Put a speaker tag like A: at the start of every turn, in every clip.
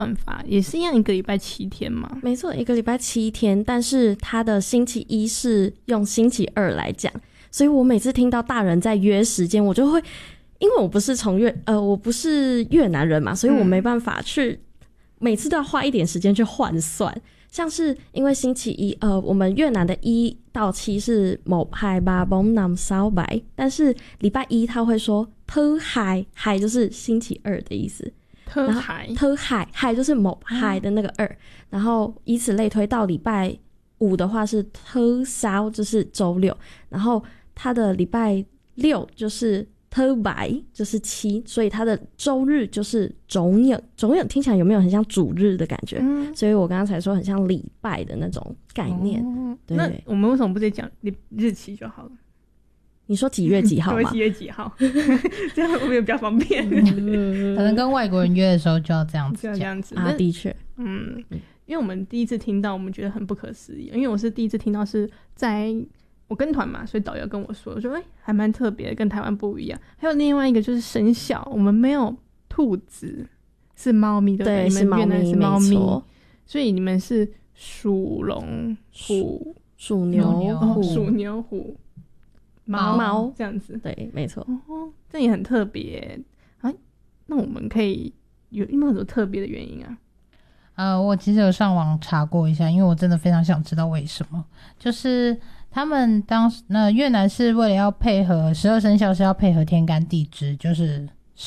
A: 办法也是一样，一个礼拜7天嘛？
B: 没错，一个礼拜7天，但是他的星期一是用星期二来讲，所以我每次听到大人在约时间，我就会，因为我不是越南人嘛，所以我没办法去，每次都要花一点时间去换算。像是因为星期一，我们越南的1到7是1、2、3、4、5、6、7、8，但是礼拜一他会说thứ hai，海就是星期二的意思。
A: 特海
B: 海就是某海的那个2，然后以此类推到礼拜5的话是thứ sáu，就是周六，然后他的礼拜6就是thứ bảy，就是7，所以他的周日就是周日听起来有没有很像主日的感觉？所以我刚刚才说很像礼拜的那种概念。对，
A: 那我们为什么不直接讲日期就好了？
B: 你说几月几号吗？
A: 几月几号，这样会不会比较方便？
C: 可能跟外国人约的时候就要这样子讲，
A: 这样子
B: 啊，的确，
A: 因为我们第一次听到，我们觉得很不可思议，因为我是第一次听到是在我跟团嘛，所以导游跟我说，我说还蛮特别的，跟台湾不一样。还有另外一个就是生肖，我们没有兔子，是猫咪，对不对？
B: 对，
A: 你们越南是猫咪，
B: 所
A: 以你们是属龙、虎、
B: 属牛、
A: 虎。
B: 猫
A: 这样子，
B: 对，没错。
A: 这也很特别啊。那我们可以有没有什么特别的原因啊？
C: 我其实有上网查过一下，因为我真的非常想知道为什么。就是他们越南是为了要配合12生肖，是要配合天干地支，就是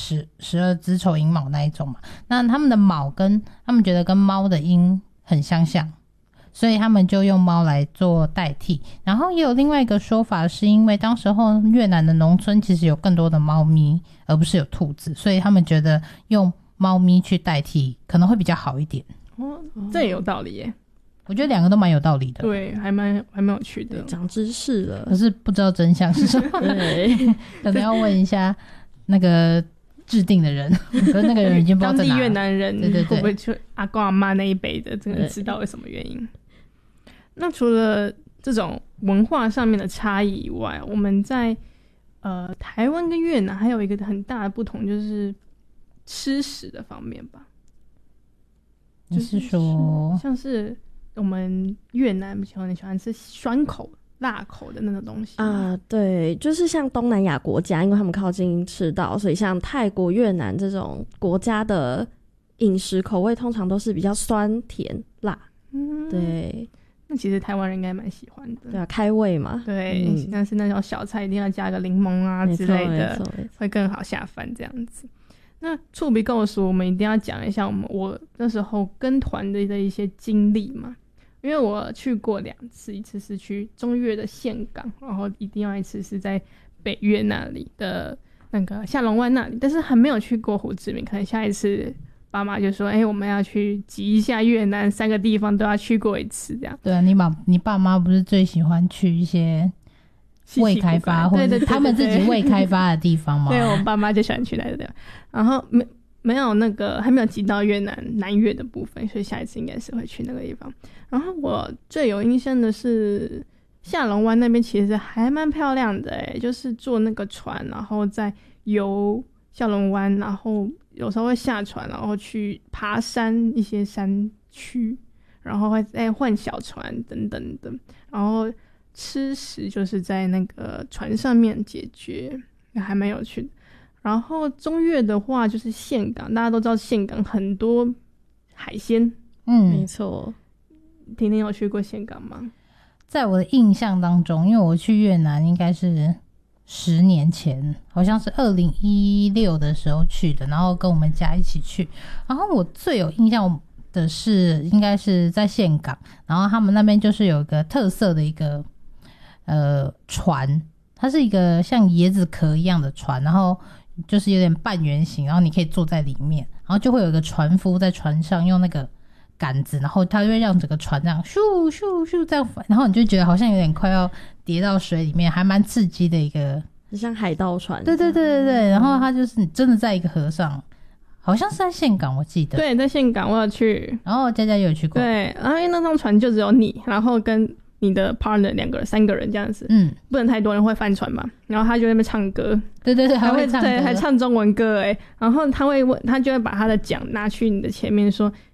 C: 12子丑寅卯那一种嘛。那他们的卯他们觉得跟猫的音很相像。所以他们就用猫来做代替，然后也有另外一个说法，是因为当时候越南的农村其实有更多的猫咪，而不是有兔子，所以他们觉得用猫咪去代替可能会比较好一点。
A: 这也有道理耶。
C: 我觉得2个都蛮有道理的，
A: 对，还蛮有趣的，
B: 长知识了。
C: 可是不知道真相是什么，对，可能要问一下那个制定的人，可是那个人已经不知道在哪。
A: 当地越南人
C: 对
A: 会不会就阿公阿妈那一辈的，真的知道为什么原因？那除了这种文化上面的差异以外，我们在台湾跟越南还有一个很大的不同，就是吃食的方面吧。
C: 你是说
A: 像是我们越南喜欢吃酸口、辣口的那种东西
B: 啊？对，就是像东南亚国家，因为他们靠近赤道，所以像泰国、越南这种国家的饮食口味通常都是比较酸、甜、辣。对。
A: 那其实台湾人应该蛮喜欢的，
B: 对啊，开胃嘛。
A: 对，但是那种小菜一定要加个柠檬啊之类的，会更好下饭这样子。那触鼻告诉我们一定要讲一下我那时候跟团的一些经历嘛，因为我去过2次，一次是去中越的岘港，然后另外一次是在北越那里的那个下龙湾那里，但是还没有去过胡志明，可能下一次爸妈就说我们要去挤一下越南3个地方都要去过一次这样。
C: 对啊，你爸妈不是最喜欢去一些未开发或者他们自己未开发的地方吗？
A: 对，我爸妈就喜欢去那个地方，然后没有那个还没有挤到越南南越的部分，所以下一次应该是会去那个地方。然后我最有印象的是下龙湾那边其实还蛮漂亮的就是坐那个船，然后再游下龙湾，然后有时候会下船，然后去爬山一些山区，然后会再换小船等等的，然后吃食就是在那个船上面解决，还蛮有趣的。然后中越的话就是岘港，大家都知道岘港很多海鲜。
B: 没错。
A: 婷婷有去过岘港吗？
C: 在我的印象当中，因为我去越南应该是10年前，好像是2016的时候去的，然后跟我们家一起去。然后我最有印象的是应该是在岘港，然后他们那边就是有一个特色的一个船，它是一个像椰子壳一样的船，然后就是有点半圆形，然后你可以坐在里面，然后就会有一个船夫在船上用那个杆子，然后他就会让整个船这样咻咻咻这样翻，然后你就觉得好像有点快要跌到水里面，还蛮刺激的一个，
B: 很像海盗船。
C: 对对对对对，然后他就是你真的在一个河上，好像是在岘港我记得。
A: 对，在岘港我有去，
C: 然后佳佳也有去过。
A: 对，然后因为那艘船就只有你，然后跟你的 partner 2个人3个人这样子，不能太多人会翻船嘛，然后他就在那边唱歌，
C: 对对对，还会唱歌，
A: 对，还唱中文歌然后他就会把他的奖拿去你的前面说